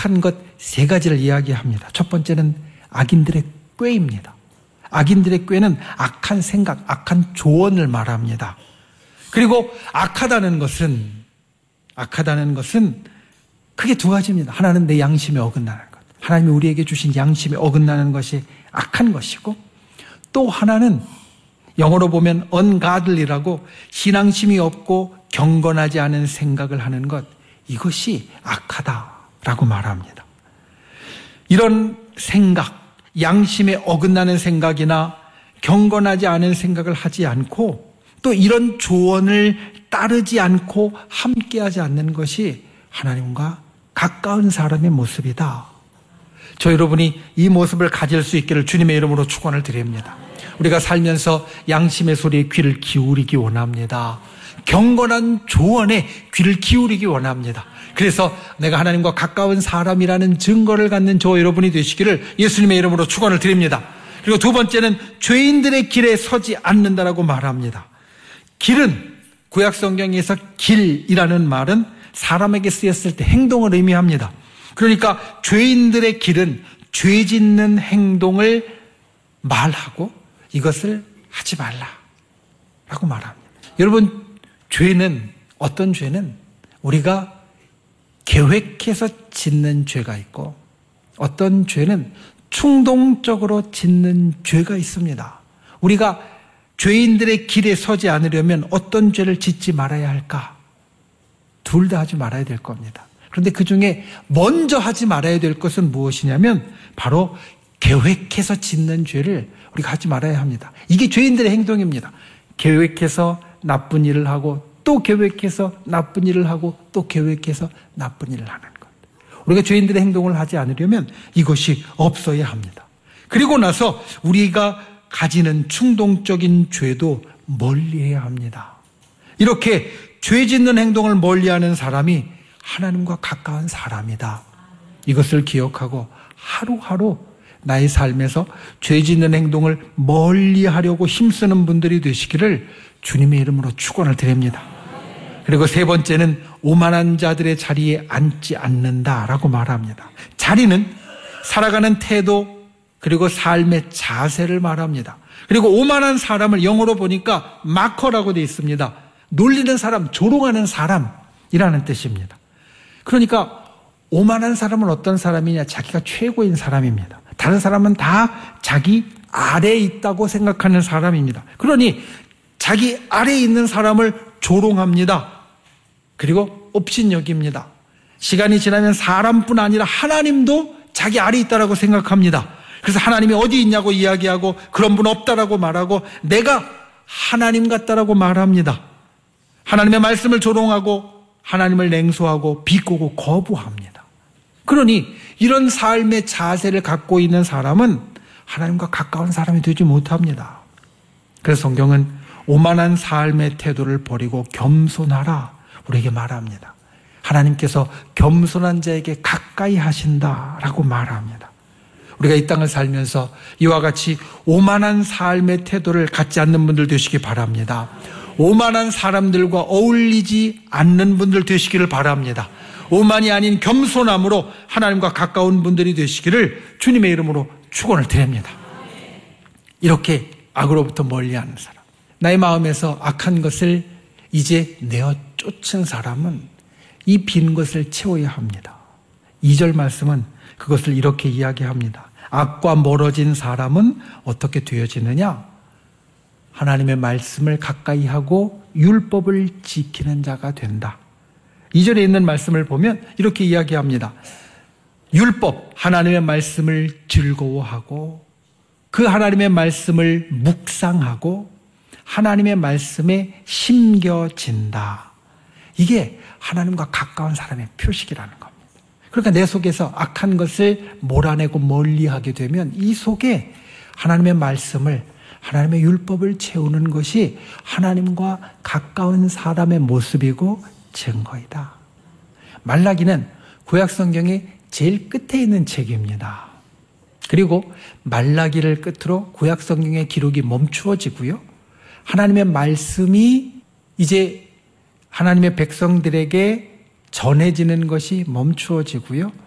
악한 것 세 가지를 이야기합니다. 첫 번째는 악인들의 꾀입니다. 악인들의 꾀는 악한 생각, 악한 조언을 말합니다. 그리고 악하다는 것은 크게 두 가지입니다. 하나는 내 양심에 어긋나는 것. 하나님이 우리에게 주신 양심에 어긋나는 것이 악한 것이고, 또 하나는 영어로 보면 ungodly라고 신앙심이 없고 경건하지 않은 생각을 하는 것, 이것이 악하다라고 말합니다. 이런 생각, 양심에 어긋나는 생각이나 경건하지 않은 생각을 하지 않고 또 이런 조언을 따르지 않고 함께하지 않는 것이 하나님과 가까운 사람의 모습이다. 저 여러분이 이 모습을 가질 수 있기를 주님의 이름으로 축원을 드립니다. 우리가 살면서 양심의 소리에 귀를 기울이기 원합니다. 경건한 조언에 귀를 기울이기 원합니다. 그래서 내가 하나님과 가까운 사람이라는 증거를 갖는 저 여러분이 되시기를 예수님의 이름으로 축원을 드립니다. 그리고 두 번째는 죄인들의 길에 서지 않는다라고 말합니다. 길은 구약 성경에서 길이라는 말은 사람에게 쓰였을 때 행동을 의미합니다. 그러니까 죄인들의 길은 죄 짓는 행동을 말하고 이것을 하지 말라라고 말합니다. 여러분, 죄는, 어떤 죄는 우리가 계획해서 짓는 죄가 있고 어떤 죄는 충동적으로 짓는 죄가 있습니다. 우리가 죄인들의 길에 서지 않으려면 어떤 죄를 짓지 말아야 할까? 둘 다 하지 말아야 될 겁니다. 그런데 그 중에 먼저 하지 말아야 될 것은 무엇이냐면 바로 계획해서 짓는 죄를 우리가 하지 말아야 합니다. 이게 죄인들의 행동입니다. 계획해서 나쁜 일을 하고 또 계획해서 나쁜 일을 하고 또 계획해서 나쁜 일을 하는 것. 우리가 죄인들의 행동을 하지 않으려면 이것이 없어야 합니다. 그리고 나서 우리가 가지는 충동적인 죄도 멀리해야 합니다. 이렇게 죄 짓는 행동을 멀리하는 사람이 하나님과 가까운 사람이다. 이것을 기억하고 하루하루 나의 삶에서 죄 짓는 행동을 멀리하려고 힘쓰는 분들이 되시기를 주님의 이름으로 축원을 드립니다. 그리고 세 번째는 오만한 자들의 자리에 앉지 않는다라고 말합니다. 자리는 살아가는 태도 그리고 삶의 자세를 말합니다. 그리고 오만한 사람을 영어로 보니까 마커라고 되어 있습니다. 놀리는 사람, 조롱하는 사람이라는 뜻입니다. 그러니까 오만한 사람은 어떤 사람이냐? 자기가 최고인 사람입니다. 다른 사람은 다 자기 아래에 있다고 생각하는 사람입니다. 그러니 자기 아래에 있는 사람을 조롱합니다. 그리고 업신여깁니다. 시간이 지나면 사람뿐 아니라 하나님도 자기 아래에 있다라고 생각합니다. 그래서 하나님이 어디 있냐고 이야기하고 그런 분 없다라고 말하고 내가 하나님 같다라고 말합니다. 하나님의 말씀을 조롱하고 하나님을 냉소하고 비꼬고 거부합니다. 그러니 이런 삶의 자세를 갖고 있는 사람은 하나님과 가까운 사람이 되지 못합니다. 그래서 성경은 오만한 삶의 태도를 버리고 겸손하라 우리에게 말합니다. 하나님께서 겸손한 자에게 가까이 하신다라고 말합니다. 우리가 이 땅을 살면서 이와 같이 오만한 삶의 태도를 갖지 않는 분들 되시기 바랍니다. 오만한 사람들과 어울리지 않는 분들 되시기를 바랍니다. 오만이 아닌 겸손함으로 하나님과 가까운 분들이 되시기를 주님의 이름으로 축원을 드립니다. 이렇게 악으로부터 멀리하는 사람, 나의 마음에서 악한 것을 이제 내어 쫓은 사람은 이 빈 것을 채워야 합니다. 2절 말씀은 그것을 이렇게 이야기합니다. 악과 멀어진 사람은 어떻게 되어지느냐? 하나님의 말씀을 가까이 하고 율법을 지키는 자가 된다. 2절에 있는 말씀을 보면 이렇게 이야기합니다. 율법, 하나님의 말씀을 즐거워하고 그 하나님의 말씀을 묵상하고 하나님의 말씀에 심겨진다. 이게 하나님과 가까운 사람의 표식이라는 겁니다. 그러니까 내 속에서 악한 것을 몰아내고 멀리하게 되면 이 속에 하나님의 말씀을, 하나님의 율법을 채우는 것이 하나님과 가까운 사람의 모습이고 증거이다. 말라기는 구약 성경의 제일 끝에 있는 책입니다. 그리고 말라기를 끝으로 구약 성경의 기록이 멈추어지고요. 하나님의 말씀이 이제 하나님의 백성들에게 전해지는 것이 멈추어지고요.